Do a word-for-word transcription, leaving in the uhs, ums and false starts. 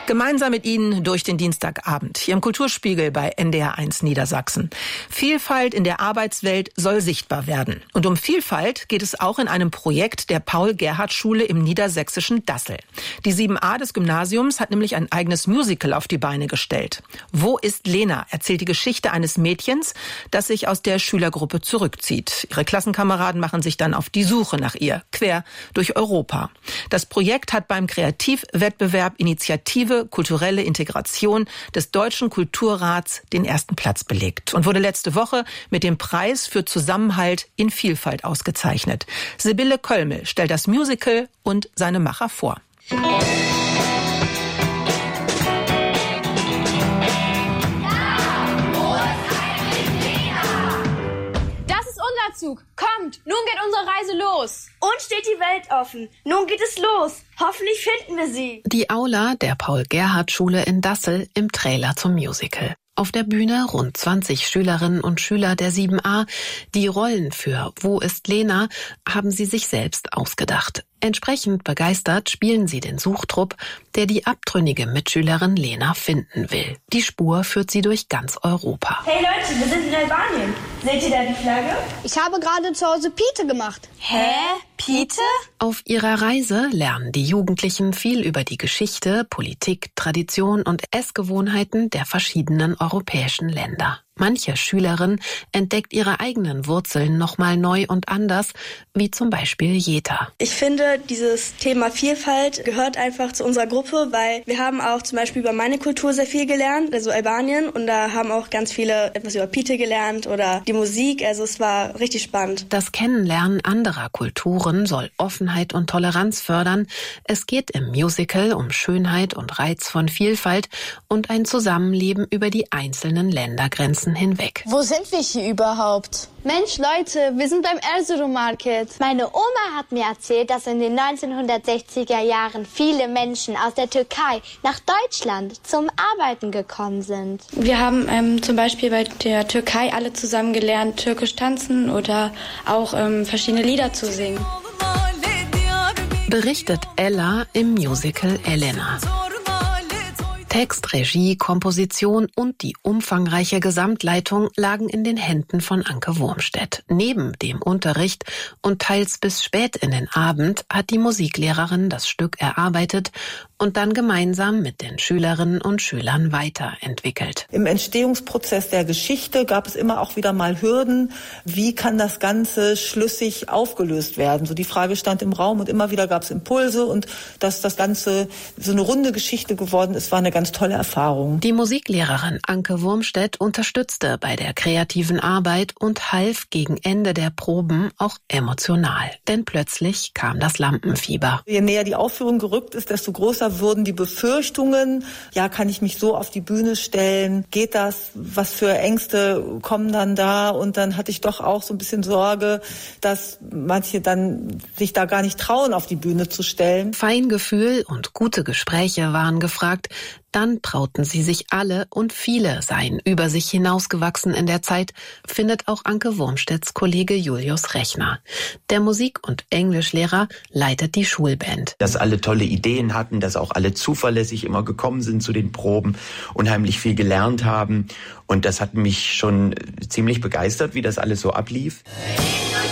Gemeinsam mit Ihnen durch den Dienstagabend hier im Kulturspiegel bei N D R eins Niedersachsen. Vielfalt in der Arbeitswelt soll sichtbar werden. Und um Vielfalt geht es auch in einem Projekt der Paul-Gerhardt-Schule im niedersächsischen Dassel. Die sieben a des Gymnasiums hat nämlich ein eigenes Musical auf die Beine gestellt. Wo ist Lena? Erzählt die Geschichte eines Mädchens, das sich aus der Schülergruppe zurückzieht. Ihre Klassenkameraden machen sich dann auf die Suche nach ihr, quer durch Europa. Das Projekt hat beim Kreativwettbewerb Initiative Kulturelle Integration des Deutschen Kulturrats den ersten Platz belegt und wurde letzte Woche mit dem Preis für Zusammenhalt in Vielfalt ausgezeichnet. Sibylle Kölmel stellt das Musical und seine Macher vor. Zug. Kommt, nun geht unsere Reise los. Uns steht die Welt offen. Nun geht es los. Hoffentlich finden wir sie. Die Aula der Paul-Gerhardt-Schule in Dassel im Trailer zum Musical. Auf der Bühne rund zwanzig Schülerinnen und Schüler der sieben a. Die Rollen für Wo ist Lena haben sie sich selbst ausgedacht. Entsprechend begeistert spielen sie den Suchtrupp, der die abtrünnige Mitschülerin Lena finden will. Die Spur führt sie durch ganz Europa. Hey Leute, wir sind in Albanien. Seht ihr da die Flagge? Ich habe gerade zu Hause Pite gemacht. Hä? Pite? Auf ihrer Reise lernen die Jugendlichen viel über die Geschichte, Politik, Tradition und Essgewohnheiten der verschiedenen europäischen Länder. Manche Schülerin entdeckt ihre eigenen Wurzeln nochmal neu und anders, wie zum Beispiel Jeta. Ich finde, dieses Thema Vielfalt gehört einfach zu unserer Gruppe, weil wir haben auch zum Beispiel über meine Kultur sehr viel gelernt, also Albanien, und da haben auch ganz viele etwas über Pite gelernt oder die Musik, also es war richtig spannend. Das Kennenlernen anderer Kulturen soll Offenheit und Toleranz fördern. Es geht im Musical um Schönheit und Reiz von Vielfalt und ein Zusammenleben über die einzelnen Ländergrenzen hinweg. Wo sind wir hier überhaupt? Mensch, Leute, wir sind beim Erzurum Market. Meine Oma hat mir erzählt, dass in den neunzehnhundertsechziger Jahren viele Menschen aus der Türkei nach Deutschland zum Arbeiten gekommen sind. Wir haben ähm, zum Beispiel bei der Türkei alle zusammen gelernt, türkisch tanzen oder auch ähm, verschiedene Lieder zu singen. Berichtet Ella im Musical Elena. Text, Regie, Komposition und die umfangreiche Gesamtleitung lagen in den Händen von Anke Wurmstedt. Neben dem Unterricht und teils bis spät in den Abend hat die Musiklehrerin das Stück erarbeitet und dann gemeinsam mit den Schülerinnen und Schülern weiterentwickelt. Im Entstehungsprozess der Geschichte gab es immer auch wieder mal Hürden. Wie kann das Ganze schlüssig aufgelöst werden? So die Frage stand im Raum und immer wieder gab es Impulse, und dass das Ganze so eine runde Geschichte geworden ist, war eine ganz tolle Erfahrung. Die Musiklehrerin Anke Wurmstedt unterstützte bei der kreativen Arbeit und half gegen Ende der Proben auch emotional. Denn plötzlich kam das Lampenfieber. Je näher die Aufführung gerückt ist, desto größer wurden die Befürchtungen. Ja, kann ich mich so auf die Bühne stellen? Geht das? Was für Ängste kommen dann da? Und dann hatte ich doch auch so ein bisschen Sorge, dass manche dann sich da gar nicht trauen, auf die Bühne zu stellen. Feingefühl und gute Gespräche waren gefragt. Dann trauten sie sich alle und viele seien über sich hinausgewachsen in der Zeit, findet auch Anke Wurmstedts Kollege Julius Rechner. Der Musik- und Englischlehrer leitet die Schulband. Dass alle tolle Ideen hatten, dass auch alle zuverlässig immer gekommen sind zu den Proben, unheimlich viel gelernt haben. Und das hat mich schon ziemlich begeistert, wie das alles so ablief.